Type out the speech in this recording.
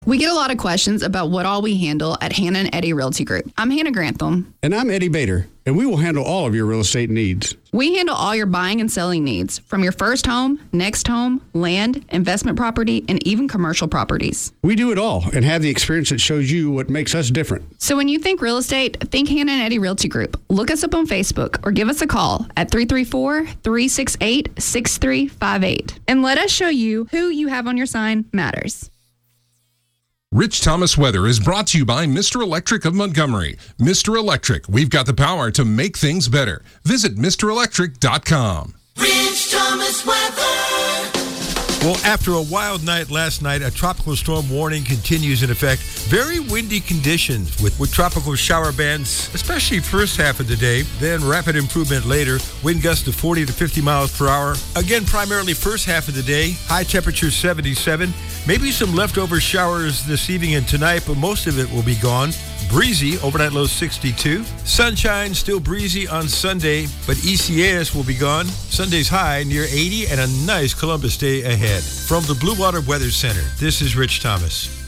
We get a lot of questions about what all we handle at Hannah and Eddie Realty Group. I'm Hannah Grantham. And I'm Eddie Bader, and we will handle all of your real estate needs. We handle all your buying and selling needs, from your first home, next home, land, investment property, and even commercial properties. We do it all and have the experience that shows you what makes us different. So when you think real estate, think Hannah and Eddie Realty Group. Look us up on Facebook or give us a call at 334-368-6358. And let us show you who you have on your sign matters. Rich Thomas Weather is brought to you by Mr. Electric of Montgomery. Mr. Electric, we've got the power to make things better. Visit MrElectric.com. Rich Thomas Weather. Well, after a wild night last night, a tropical storm warning continues in effect. Very windy conditions with tropical shower bands, especially first half of the day. Then rapid improvement later. Wind gusts to 40 to 50 miles per hour. Again, primarily first half of the day. High temperature 77. Maybe some leftover showers this evening and tonight, but most of it will be gone. Breezy, overnight low 62. Sunshine, still breezy on Sunday, but ECAS will be gone. Sunday's high near 80 and a nice Columbus Day ahead. From the Blue Water Weather Center, this is Rich Thomas.